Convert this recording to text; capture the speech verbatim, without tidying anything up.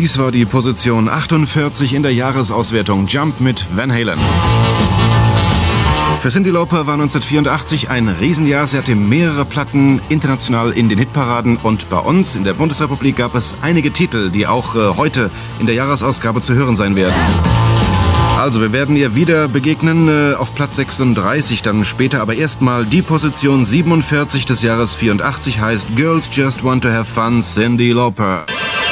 Dies war die Position achtundvierzig in der Jahresauswertung Jump mit Van Halen. Für Cyndi Lauper war neunzehnhundertvierundachtzig ein Riesenjahr. Sie hatte mehrere Platten international in den Hitparaden und bei uns in der Bundesrepublik gab es einige Titel, die auch äh, heute in der Jahresausgabe zu hören sein werden. Also, wir werden ihr wieder begegnen äh, auf Platz sechsunddreißig, dann später aber erstmal die Position siebenundvierzig des Jahres vierundachtzig heißt Girls Just Want to Have Fun, Cyndi Lauper.